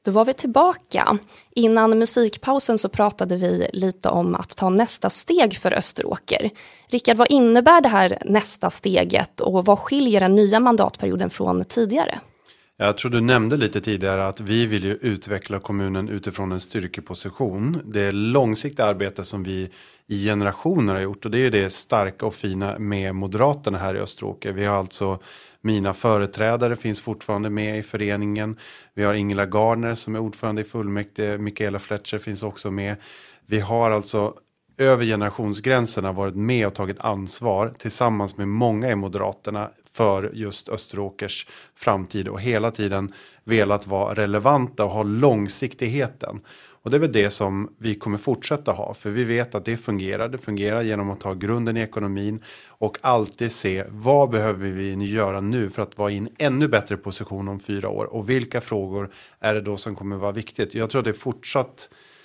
Då var vi tillbaka. Innan musikpausen så pratade vi lite om att ta nästa steg för Österåker. Rickard, vad innebär det här nästa steget och vad skiljer den nya mandatperioden från tidigare? Jag tror du nämnde lite tidigare att vi vill ju utveckla kommunen utifrån en styrkeposition. Det är långsiktigt arbete som vi i generationer har gjort och det är det starka och fina med Moderaterna här i Österåker. Vi har alltså mina företrädare finns fortfarande med i föreningen. Vi har Ingela Gardner som är ordförande i fullmäktige. Michaela Fletcher finns också med. Vi har alltså över generationsgränserna varit med och tagit ansvar tillsammans med många i Moderaterna för just Österåkers framtid och hela tiden velat vara relevanta och ha långsiktigheten. Och det är väl det som vi kommer fortsätta ha, för vi vet att det fungerar. Det fungerar genom att ta grunden i ekonomin och alltid se vad behöver vi göra nu för att vara i en ännu bättre position om 4 år. Och vilka frågor är det då som kommer vara viktigt? Jag tror att det är fortsatt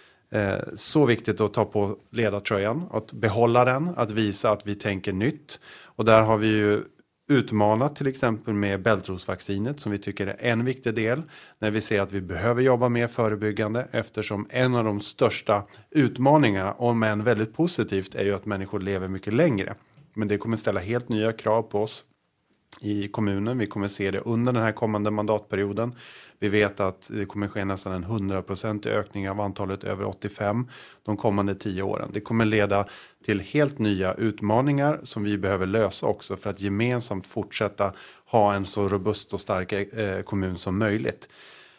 så viktigt att ta på ledartröjan, att behålla den, att visa att vi tänker nytt. Och där har vi ju utmanat till exempel med bältrosvaccinet som vi tycker är en viktig del när vi ser att vi behöver jobba mer förebyggande eftersom en av de största utmaningarna, om än väldigt positivt, är ju att människor lever mycket längre. Men det kommer ställa helt nya krav på oss i kommunen. Vi kommer se det under den här kommande mandatperioden. Vi vet att det kommer ske nästan en 100% ökning av antalet över 85 de kommande 10 åren. Det kommer leda till helt nya utmaningar som vi behöver lösa också för att gemensamt fortsätta ha en så robust och stark kommun som möjligt.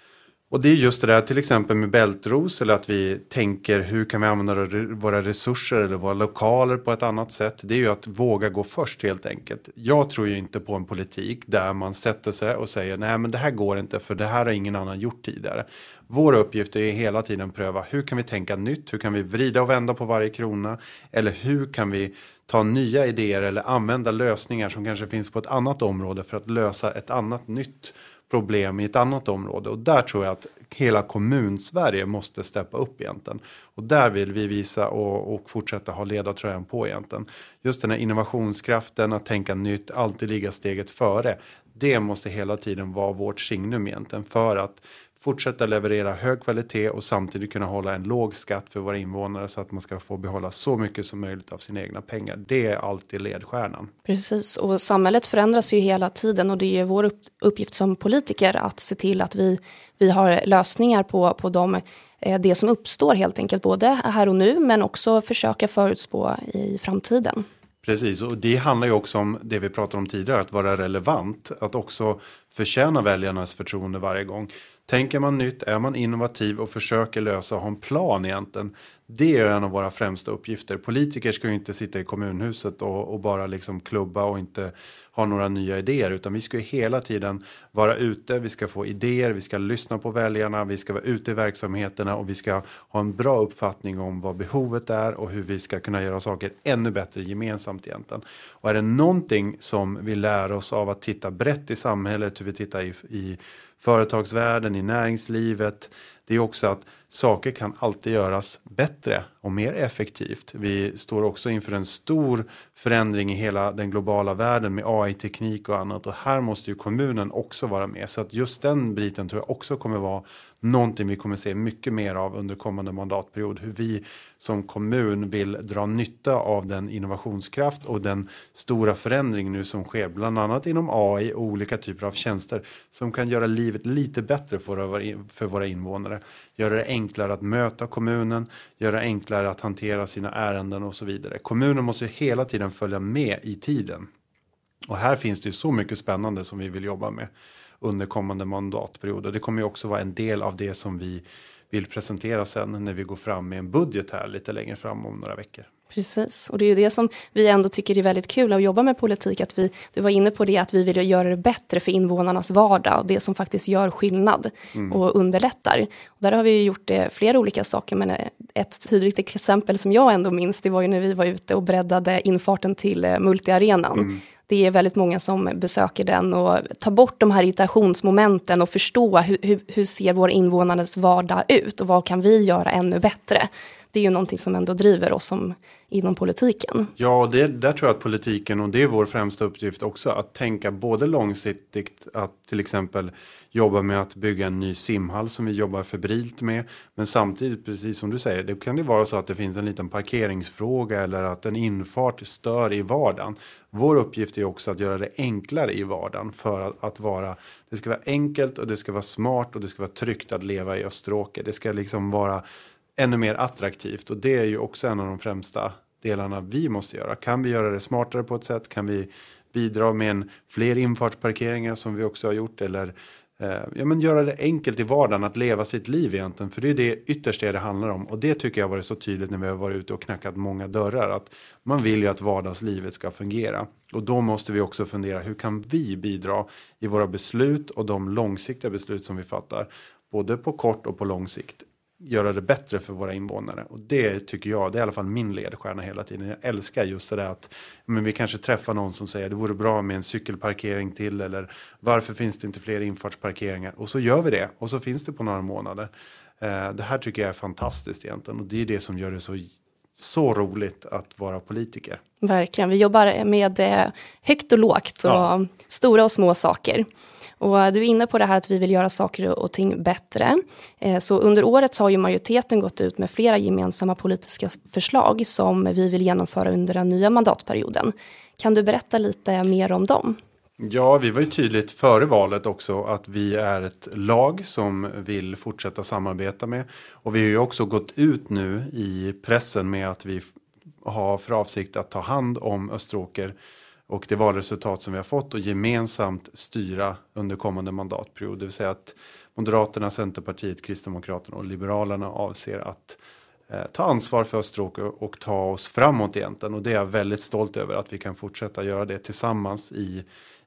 Och det är just det där till exempel med bältros eller att vi tänker hur kan vi använda våra resurser eller våra lokaler på ett annat sätt. Det är ju att våga gå först helt enkelt. Jag tror ju inte på en politik där man sätter sig och säger nej men det här går inte för det här har ingen annan gjort tidigare. Vår uppgift är hela tiden pröva hur kan vi tänka nytt, hur kan vi vrida och vända på varje krona eller hur kan vi ta nya idéer eller använda lösningar som kanske finns på ett annat område för att lösa ett annat nytt problem i ett annat område. Och där tror jag att hela kommun-Sverige måste steppa upp egentligen. Och där vill vi visa och fortsätta ha ledartröjan på egentligen. Just den här innovationskraften, att tänka nytt, alltid ligga steget före. Det måste hela tiden vara vårt signum egentligen för att fortsätta leverera hög kvalitet och samtidigt kunna hålla en låg skatt för våra invånare så att man ska få behålla så mycket som möjligt av sina egna pengar. Det är alltid ledstjärnan. Precis, och samhället förändras ju hela tiden och det är vår uppgift som politiker att se till att vi har lösningar på det som uppstår helt enkelt både här och nu men också försöka förutspå i framtiden. Precis, och det handlar ju också om det vi pratade om tidigare, att vara relevant, att också förtjäna väljarnas förtroende varje gång. Tänker man nytt, är man innovativ och försöker lösa och ha en plan egentligen. Det är en av våra främsta uppgifter. Politiker ska ju inte sitta i kommunhuset och bara liksom klubba och inte ha några nya idéer. Utan vi ska ju hela tiden vara ute, vi ska få idéer, vi ska lyssna på väljarna, vi ska vara ute i verksamheterna och vi ska ha en bra uppfattning om vad behovet är och hur vi ska kunna göra saker ännu bättre gemensamt egentligen. Och är det någonting som vi lär oss av att titta brett i samhället, hur vi tittar i företagsvärlden, i näringslivet, det är också att saker kan alltid göras bättre och mer effektivt. Vi står också inför en stor förändring i hela den globala världen med AI-teknik och annat. Och här måste ju kommunen också vara med. Så att just den biten tror jag också kommer vara någonting vi kommer se mycket mer av under kommande mandatperiod. Hur vi som kommun vill dra nytta av den innovationskraft och den stora förändring nu som sker. Bland annat inom AI och olika typer av tjänster som kan göra livet lite bättre för våra invånare. Göra det enklare att möta kommunen, göra det enklare att hantera sina ärenden och så vidare. Kommunen måste ju hela tiden följa med i tiden. Och här finns det ju så mycket spännande som vi vill jobba med under kommande mandatperiod. Och det kommer ju också vara en del av det som vi vill presentera sen när vi går fram med en budget här lite längre fram om några veckor. Precis, och det är ju det som vi ändå tycker är väldigt kul att jobba med politik, att du var inne på det, att vi vill göra det bättre för invånarnas vardag och det som faktiskt gör skillnad och underlättar. Och där har vi ju gjort flera olika saker, men ett tydligt exempel som jag ändå minns, det var ju när vi var ute och breddade infarten till multiarenan. Det är väldigt många som besöker den och tar bort de här irritationsmomenten och förstå hur ser våra invånares vardag ut och vad kan vi göra ännu bättre. det är ju någonting som ändå driver oss inom politiken. Ja, där tror jag att politiken, och det är vår främsta uppgift också, att tänka både långsiktigt, att till exempel jobba med att bygga en ny simhall som vi jobbar febrilt med, men samtidigt, precis som du säger, det kan det vara så att det finns en liten parkeringsfråga eller att en infart stör i vardagen. Vår uppgift är också att göra det enklare i vardagen för att det ska vara enkelt och det ska vara smart och det ska vara tryggt att leva i Österåker. Det ska liksom vara ännu mer attraktivt, och det är ju också en av de främsta delarna vi måste göra. Kan vi göra det smartare på ett sätt? Kan vi bidra med fler infartsparkeringar som vi också har gjort? Eller göra det enkelt i vardagen att leva sitt liv egentligen. För det är det ytterst det handlar om. Och det tycker jag har varit så tydligt när vi har varit ute och knackat många dörrar. Att man vill ju att vardagslivet ska fungera. Och då måste vi också fundera, hur kan vi bidra i våra beslut och de långsiktiga beslut som vi fattar? Både på kort och på lång sikt. Göra det bättre för våra invånare. Och det tycker jag, det är i alla fall min ledstjärna hela tiden. Jag älskar just det där att vi kanske träffar någon som säger det vore bra med en cykelparkering till, eller varför finns det inte fler infartsparkeringar? Och så gör vi det, och så finns det på några månader. Det här tycker jag är fantastiskt egentligen, och det är det som gör det så roligt att vara politiker. Verkligen, vi jobbar med högt och lågt och stora och små saker. Och du är inne på det här att vi vill göra saker och ting bättre. Så under året så har ju majoriteten gått ut med flera gemensamma politiska förslag som vi vill genomföra under den nya mandatperioden. Kan du berätta lite mer om dem? Ja, vi var ju tydligt före valet också att vi är ett lag som vill fortsätta samarbeta med. Och vi har ju också gått ut nu i pressen med att vi har för avsikt att ta hand om Österåker och det valresultat som vi har fått och gemensamt styra under kommande mandatperiod. Det vill säga att Moderaterna, Centerpartiet, Kristdemokraterna och Liberalerna avser att ta ansvar för Österåker och ta oss framåt egentligen. Och det är jag väldigt stolt över att vi kan fortsätta göra det tillsammans i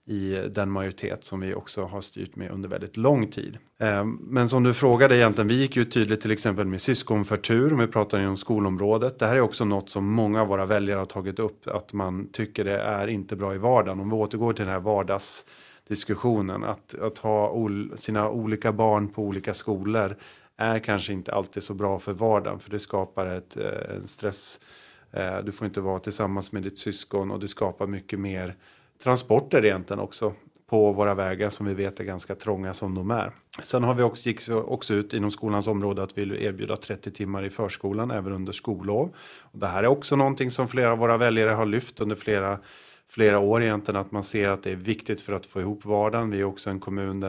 den majoritet som vi också har styrt med under väldigt lång tid. Men som du frågade egentligen, vi gick ju tydligt till exempel med syskonförtur, om vi pratar om skolområdet. Det här är också något som många av våra väljare har tagit upp, att man tycker det är inte bra i vardagen. Om vi återgår till den här vardagsdiskussionen, att ha sina olika barn på olika skolor är kanske inte alltid så bra för vardagen, för det skapar en stress. Du får inte vara tillsammans med ditt syskon och det skapar mycket mer transporter egentligen också på våra vägar som vi vet är ganska trånga som de är. Sen har vi gick också ut inom skolans område att vi vill erbjuda 30 timmar i förskolan även under skollov. Och det här är också någonting som flera av våra väljare har lyft under flera år egentligen, att man ser att det är viktigt för att få ihop vardagen. Vi är också en kommun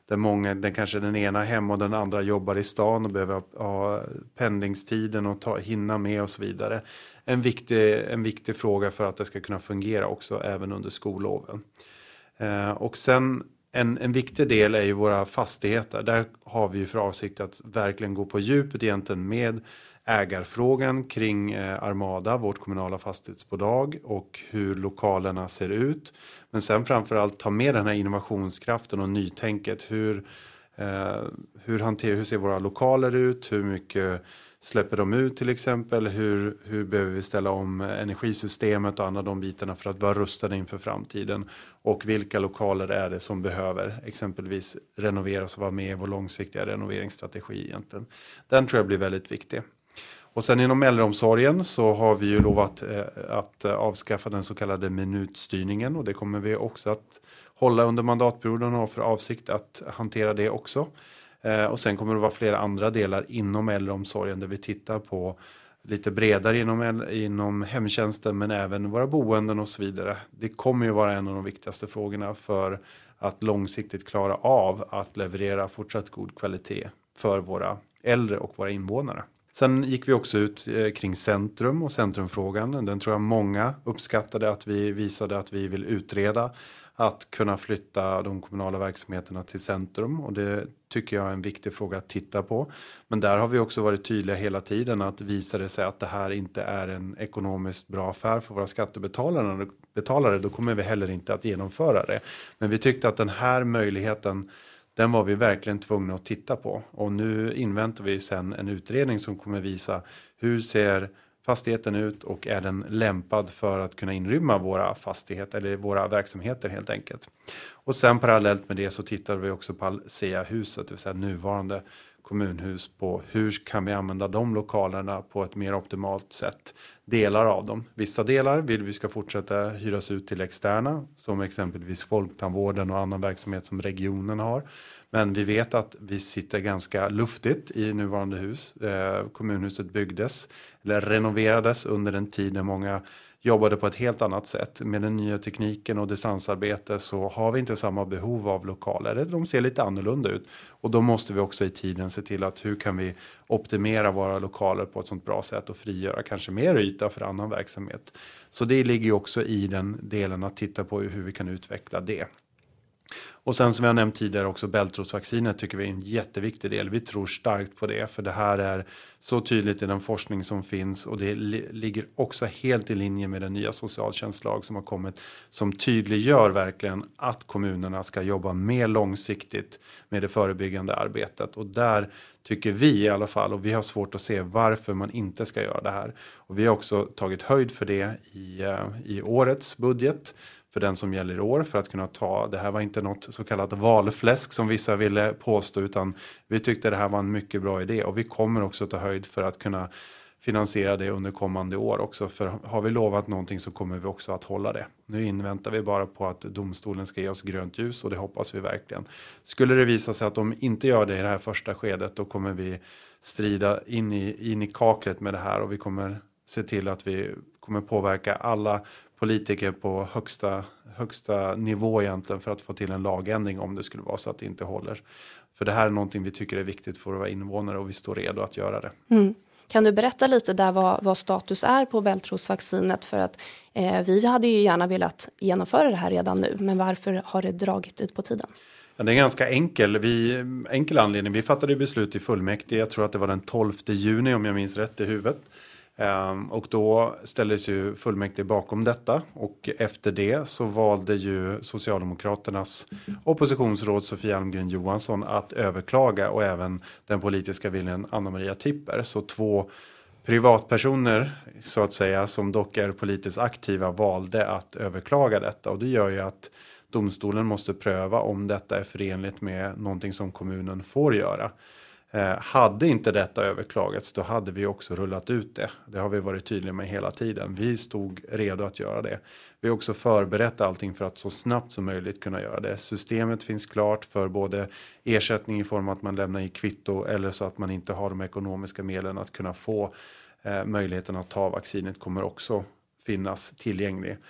där kanske den ena hem och den andra jobbar i stan och behöver ha pendlingstiden och hinna med och så vidare. En viktig fråga för att det ska kunna fungera också även under skolloven. Och sen en viktig del är ju våra fastigheter. Där har vi för avsikt att verkligen gå på djupet egentligen med ägarfrågan kring Armada, vårt kommunala fastighetsbolag, och hur lokalerna ser ut. Men sen framförallt ta med den här innovationskraften och nytänket. Hur ser våra lokaler ut? Hur mycket släpper de ut till exempel? Hur behöver vi ställa om energisystemet och andra de bitarna för att vara rustade inför framtiden? Och vilka lokaler är det som behöver exempelvis renoveras och vara med i vår långsiktiga renoveringsstrategi egentligen? Den tror jag blir väldigt viktig. Och sen inom äldreomsorgen så har vi ju lovat att avskaffa den så kallade minutstyrningen, och det kommer vi också att hålla under mandatperioden och ha för avsikt att hantera det också. Och sen kommer det vara flera andra delar inom äldreomsorgen där vi tittar på lite bredare inom hemtjänsten, men även våra boenden och så vidare. Det kommer ju vara en av de viktigaste frågorna för att långsiktigt klara av att leverera fortsatt god kvalitet för våra äldre och våra invånare. Sen gick vi också ut kring centrum och centrumfrågan. Den tror jag många uppskattade, att vi visade att vi vill utreda att kunna flytta de kommunala verksamheterna till centrum, och det tycker jag är en viktig fråga att titta på. Men där har vi också varit tydliga hela tiden att visa det sig att det här inte är en ekonomiskt bra affär för våra skattebetalare, då kommer vi heller inte att genomföra det. Men vi tyckte att den här möjligheten, den var vi verkligen tvungna att titta på. Och nu inväntar vi sen en utredning som kommer visa hur ser fastigheten ut och är den lämpad för att kunna inrymma våra fastigheter eller våra verksamheter helt enkelt. Och sen parallellt med det så tittar vi också på Alsea-huset, det vill säga nuvarande kommunhus, på hur kan vi använda de lokalerna på ett mer optimalt sätt. Delar av dem. Vissa delar vill vi ska fortsätta hyras ut till externa, som exempelvis folktandvården och annan verksamhet som regionen har. Men vi vet att vi sitter ganska luftigt i nuvarande hus. Kommunhuset byggdes eller renoverades under en tid när många jobbade på ett helt annat sätt. Med den nya tekniken och distansarbete så har vi inte samma behov av lokaler. De ser lite annorlunda ut. Och då måste vi också i tiden se till att hur kan vi optimera våra lokaler på ett sånt bra sätt och frigöra kanske mer yta för annan verksamhet. Så det ligger ju också i den delen att titta på hur vi kan utveckla det. Och sen som jag nämnt tidigare också bältrådsvaccinet tycker vi är en jätteviktig del. Vi tror starkt på det för det här är så tydligt i den forskning som finns och det ligger också helt i linje med den nya socialtjänstlag som har kommit som tydliggör verkligen att kommunerna ska jobba mer långsiktigt med det förebyggande arbetet. Och där tycker vi i alla fall, och vi har svårt att se varför man inte ska göra det här. Och vi har också tagit höjd för det i årets budget. För den som gäller i år för att kunna ta, det här var inte något så kallat valfläsk som vissa ville påstå utan vi tyckte det här var en mycket bra idé och vi kommer också ta höjd för att kunna finansiera det under kommande år också. För har vi lovat någonting så kommer vi också att hålla det. Nu inväntar vi bara på att domstolen ska ge oss grönt ljus och det hoppas vi verkligen. Skulle det visa sig att de inte gör det i det här första skedet då kommer vi strida in i kaklet med det här och vi kommer se till att vi kommer påverka alla politiker på högsta nivå egentligen för att få till en lagändring om det skulle vara så att det inte håller. För det här är någonting vi tycker är viktigt för våra invånare och vi står redo att göra det. Mm. Kan du berätta lite där vad status är på bältrådsvaccinet för att vi hade ju gärna velat genomföra det här redan nu men varför har det dragit ut på tiden? Ja, det är ganska enkel anledning. Vi fattade beslut i fullmäktige, jag tror att det var den 12 juni om jag minns rätt i huvudet. Och då ställdes ju fullmäktige bakom detta och efter det så valde ju Socialdemokraternas oppositionsråd Sofia Almgren Johansson att överklaga och även den politiska viljan Anna-Maria Tipper. Så 2 privatpersoner så att säga som dock är politiskt aktiva valde att överklaga detta och det gör ju att domstolen måste pröva om detta är förenligt med någonting som kommunen får göra. Hade inte detta överklagats då hade vi också rullat ut det. Det har vi varit tydliga med hela tiden. Vi stod redo att göra det. Vi har också förberett allting för att så snabbt som möjligt kunna göra det. Systemet finns klart för både ersättning i form av att man lämnar i kvitto eller så att man inte har de ekonomiska medlen att kunna få möjligheten att ta vaccinet kommer också finnas tillgänglig.